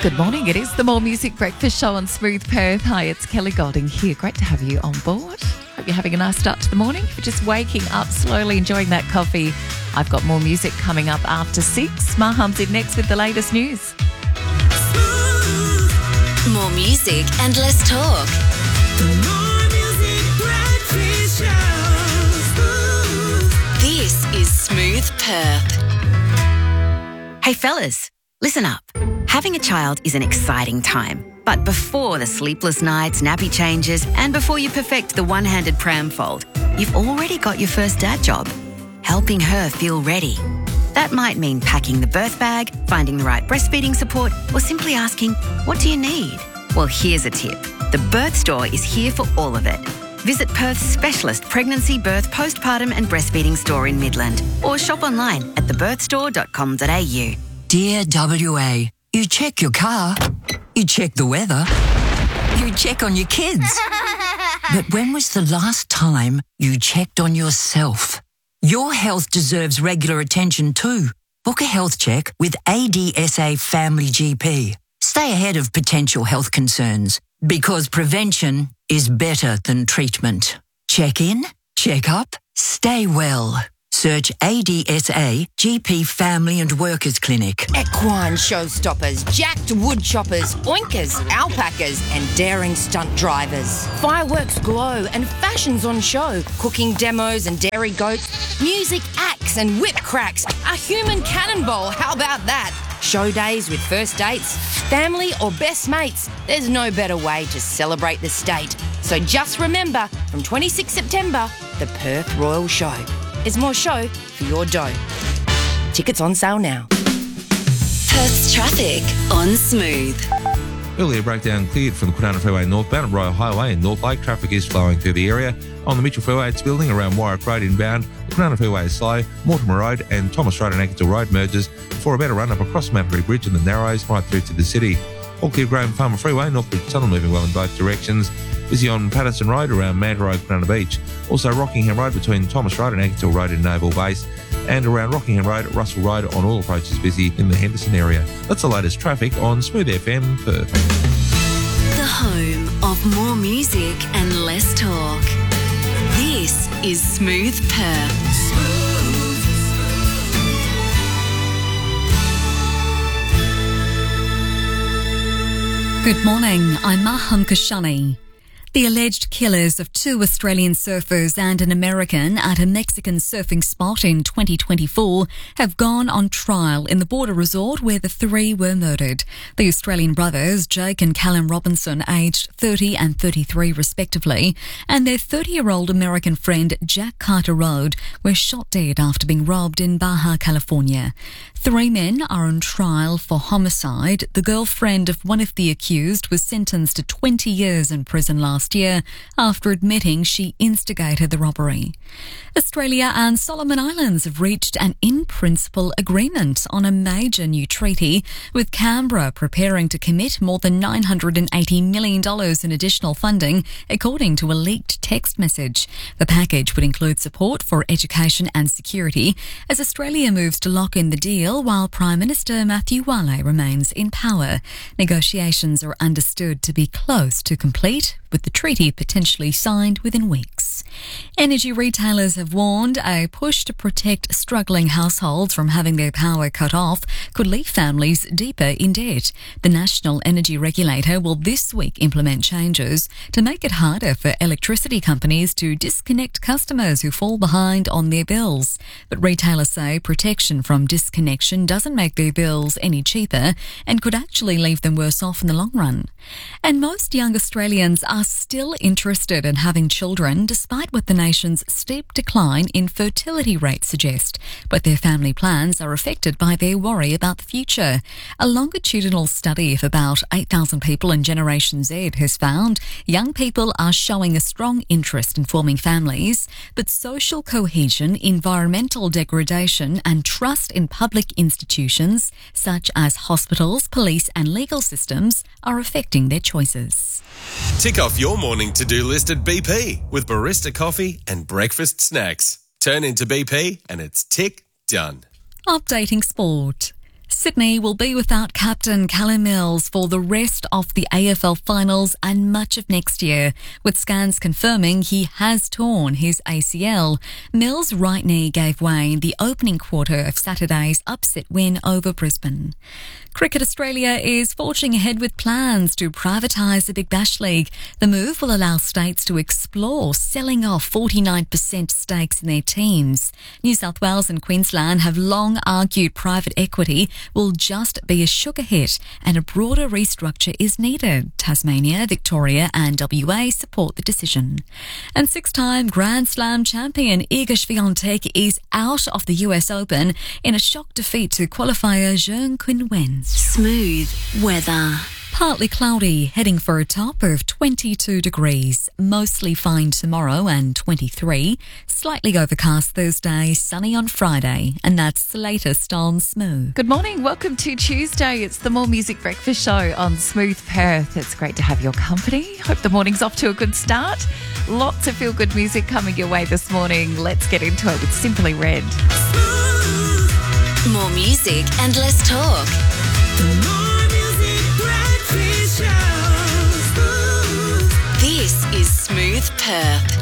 Good morning. It is the More Music Breakfast Show on Smooth Perth. Hi, it's Kelly Golding here. Great to have you on board. Hope you're having a nice start to the morning. If you're just waking up, slowly enjoying that coffee, I've got more music coming up after 6. Maham's in next with the latest news. More music and less talk. More Music Breakfast Show. This is Smooth Perth. Hey fellas, listen up. Having a child is an exciting time. But before the sleepless nights, nappy changes, and before you perfect the one-handed pram fold, you've already got your first dad job, helping her feel ready. That might mean packing the birth bag, finding the right breastfeeding support, or simply asking, what do you need? Well, here's a tip. The Birth Store is here for all of it. Visit Perth's specialist pregnancy, birth, postpartum and breastfeeding store in Midland, or shop online at thebirthstore.com.au. Dear WA, you check your car, you check the weather, you check on your kids. But when was the last time you checked on yourself? Your health deserves regular attention too. Book a health check with ADSA Family GP. Stay ahead of potential health concerns because prevention is better than treatment. Check in, check up, stay well. Search ADSA GP Family and Workers Clinic. Equine showstoppers, jacked wood choppers, oinkers, alpacas and daring stunt drivers. Fireworks glow and fashions on show. Cooking demos and dairy goats. Music acts and whip cracks. A human cannonball, how about that? Show days with first dates, family or best mates. There's no better way to celebrate the state. So just remember, from 26 September, the Perth Royal Show. There's more show for your dough. Tickets on sale now. Perth's traffic on Smooth. Earlier breakdown cleared from the Kwinana Freeway northbound at Royal Highway in North Lake. Traffic is flowing through the area. On the Mitchell Freeway, it's building around Warwick Road inbound. The Kwinana Freeway is slow. Mortimer Road and Thomas Road and Eckington Road merges for a better run up across Mountbury Bridge and the Narrows right through to the city. All clear Graham Farmer Freeway, Northbridge Tunnel moving well in both directions. Busy on Patterson Road around Mad Road, Kwinana Beach. Also Rockingham Road between Thomas Road and Eckington Road in Naval Base. And around Rockingham Road, Russell Road on all approaches busy in the Henderson area. That's the latest traffic on Smooth FM Perth. The home of more music and less talk. This is Smooth Perth. Good morning, I'm Maham Kashani. The alleged killers of 2 Australian surfers and an American at a Mexican surfing spot in 2024 have gone on trial in the border resort where the 3 were murdered. The Australian brothers, Jake and Callum Robinson, aged 30 and 33 respectively, and their 30-year-old American friend Jack Carter Road were shot dead after being robbed in Baja California. 3 men are on trial for homicide. The girlfriend of one of the accused was sentenced to 20 years in prison last year after admitting she instigated the robbery. Australia and Solomon Islands have reached an in-principle agreement on a major new treaty, with Canberra preparing to commit more than $980 million in additional funding, according to a leaked text message. The package would include support for education and security as Australia moves to lock in the deal while Prime Minister Matthew Wale remains in power. Negotiations are understood to be close to complete, with the treaty potentially signed within weeks. Energy retailers have warned a push to protect struggling households from having their power cut off could leave families deeper in debt. The National Energy Regulator will this week implement changes to make it harder for electricity companies to disconnect customers who fall behind on their bills. But retailers say protection from disconnection doesn't make their bills any cheaper and could actually leave them worse off in the long run. And most young Australians are still interested in having children despite what the nation's steep decline in fertility rates suggest. But their family plans are affected by their worry about the future. A longitudinal study of about 8,000 people in Generation Z has found young people are showing a strong interest in forming families, but social cohesion, environmental degradation and trust in public institutions such as hospitals, police and legal systems are affecting their choices. Tick off your morning to-do list at BP with barista coffee and breakfast snacks. Turn into BP and it's tick done. Updating sport. Sydney will be without captain Callum Mills for the rest of the AFL finals and much of next year, with scans confirming he has torn his ACL. Mills' right knee gave way in the opening quarter of Saturday's upset win over Brisbane. Cricket Australia is forging ahead with plans to privatise the Big Bash League. The move will allow states to explore selling off 49% stakes in their teams. New South Wales and Queensland have long argued private equity will just be a sugar hit and a broader restructure is needed. Tasmania, Victoria and WA support the decision. And six-time Grand Slam champion Iga Swiatek is out of the US Open in a shock defeat to qualifier Zheng Qinwen. Smooth weather. Partly cloudy, heading for a top of 22 degrees. Mostly fine tomorrow and 23. Slightly overcast Thursday, sunny on Friday. And that's the latest on Smooth. Good morning. Welcome to Tuesday. It's the More Music Breakfast Show on Smooth Perth. It's great to have your company. Hope the morning's off to a good start. Lots of feel-good music coming your way this morning. Let's get into it with Simply Red. More music and less talk. More music breakfast show. This is Smooth Perth.